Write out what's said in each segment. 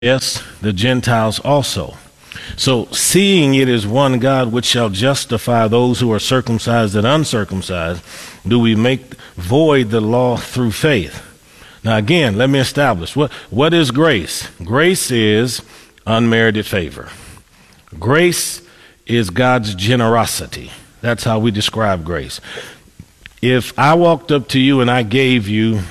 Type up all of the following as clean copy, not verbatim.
yes, the Gentiles also. So, seeing it is one God which shall justify those who are circumcised and uncircumcised, do we make void the law through faith? Now, again, let me establish what is grace? Grace is unmerited favor. Grace is God's generosity. That's how we describe grace. If I walked up to you and I gave you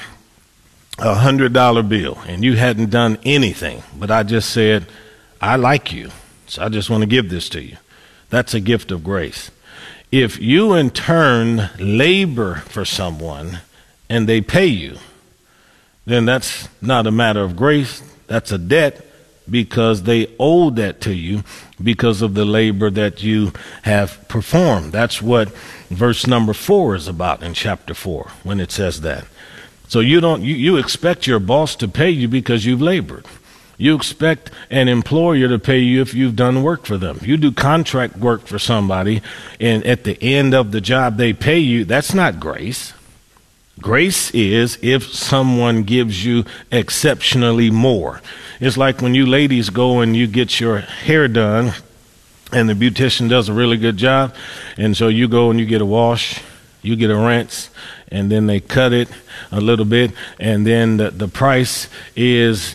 $100 bill and you hadn't done anything, but I just said, I like you, so I just want to give this to you. That's a gift of grace. If you in turn labor for someone and they pay you, then that's not a matter of grace. That's a debt, because they owe that to you because of the labor that you have performed. That's what verse number 4 is about in chapter 4 when it says that. So you expect your boss to pay you because you've labored. You expect an employer to pay you if you've done work for them. You do contract work for somebody, and at the end of the job they pay you. That's not grace. Grace is if someone gives you exceptionally more. It's like when you ladies go and you get your hair done, and the beautician does a really good job, and so you go and you get a wash, you get a rinse, and then they cut it a little bit, and then the price is,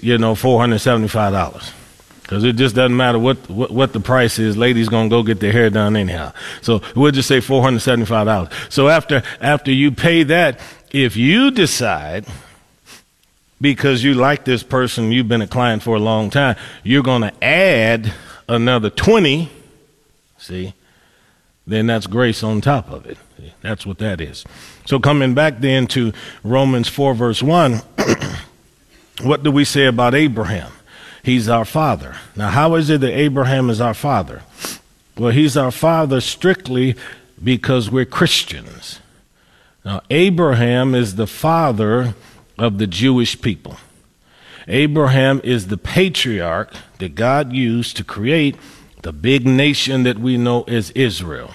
$475. Because it just doesn't matter what the price is. Ladies gonna go get their hair done anyhow. So we'll just say $475. So after you pay that, if you decide, because you like this person, you've been a client for a long time, you're gonna add another 20, see, then that's grace on top of it. That's what that is. So coming back then to Romans 4 verse 1, what do we say about Abraham? He's our father. Now, how is it that Abraham is our father? Well, he's our father strictly because we're Christians. Now, Abraham is the father of the Jewish people. Abraham is the patriarch that God used to create the big nation that we know as Israel.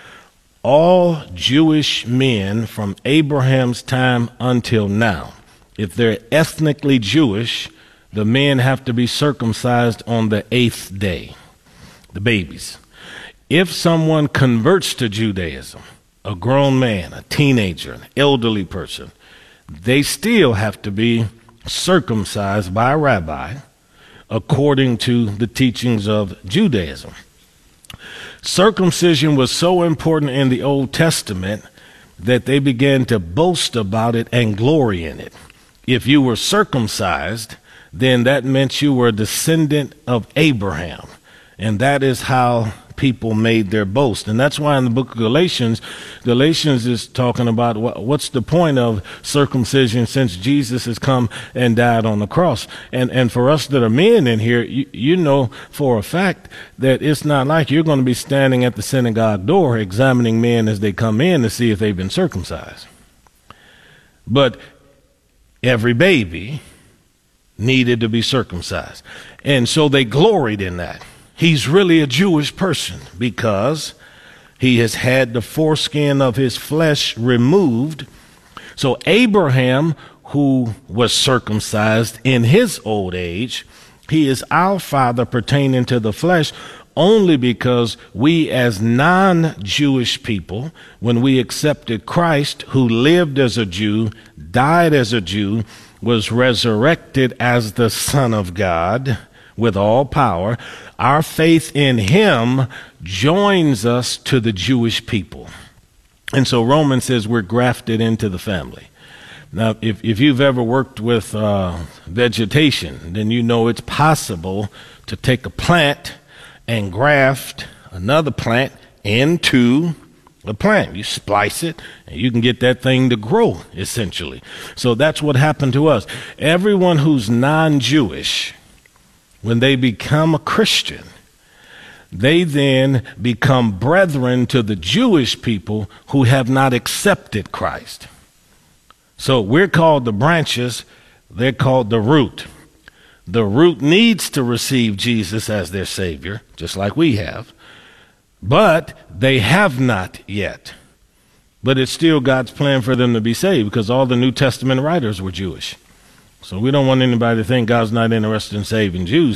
All Jewish men from Abraham's time until now, if they're ethnically Jewish, the men have to be circumcised on the 8th day, the babies. If someone converts to Judaism, a grown man, a teenager, an elderly person, they still have to be circumcised by a rabbi according to the teachings of Judaism. Circumcision was so important in the Old Testament that they began to boast about it and glory in it. If you were circumcised, then that meant you were a descendant of Abraham. And that is how people made their boast. And that's why in the book of Galatians is talking about what's the point of circumcision since Jesus has come and died on the cross. And for us that are men in here, you know for a fact that it's not like you're going to be standing at the synagogue door examining men as they come in to see if they've been circumcised. But every baby needed to be circumcised. And so they gloried in that. He's really a Jewish person because he has had the foreskin of his flesh removed. So Abraham, who was circumcised in his old age, he is our father pertaining to the flesh only because we as non-Jewish people, when we accepted Christ, who lived as a Jew, died as a Jew, was resurrected as the Son of God with all power, our faith in him joins us to the Jewish people. And so Romans says we're grafted into the family. Now, if you've ever worked with vegetation, then you know it's possible to take a plant and graft another plant into a plant. You splice it, and you can get that thing to grow, essentially. So that's what happened to us. Everyone who's non-Jewish, when they become a Christian, they then become brethren to the Jewish people who have not accepted Christ. So we're called the branches, they're called the root. The root needs to receive Jesus as their Savior, just like we have, but they have not yet. But it's still God's plan for them to be saved because all the New Testament writers were Jewish. So we don't want anybody to think God's not interested in saving Jews.